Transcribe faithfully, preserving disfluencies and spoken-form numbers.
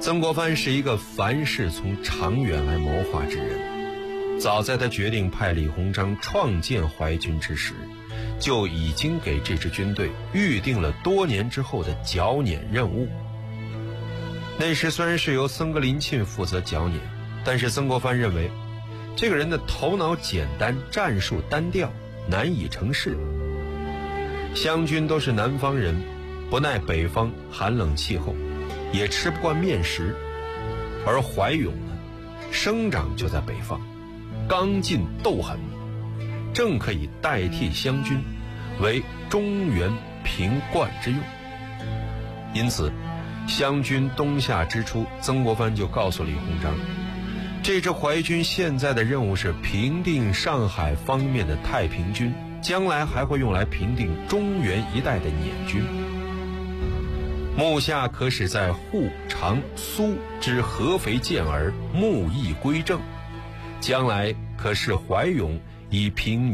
曾国藩是一个凡事从长远来谋划之人，早在他决定派李鸿章创建淮军之时，就已经给这支军队预定了多年之后的剿捻任务。那时虽然是由僧格林沁负责剿捻，但是曾国藩认为这个人的头脑简单，战术单调，难以成事。湘军都是南方人，不耐北方寒冷气候，也吃不惯面食，而怀勇呢，生长就在北方，刚劲斗狠，正可以代替湘军为中原平灌之用。因此湘军东下之初，曾国藩就告诉李鸿章，这支淮军现在的任务是平定上海方面的太平军，将来还会用来平定中原一带的捻军。目下可使在沪、常、苏之合肥健儿，目亦归正，将来可使怀勇以平